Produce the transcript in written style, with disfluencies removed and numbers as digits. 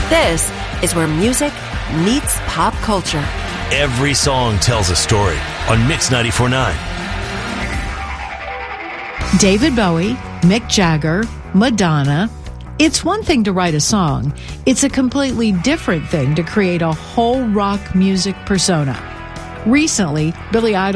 This is where music meets pop culture. Every song tells a story on Mix 94.9. David Bowie, Mick Jagger, Madonna. It's one thing to write a song. It's a completely different thing to create a whole rock music persona. Recently, Billy Idol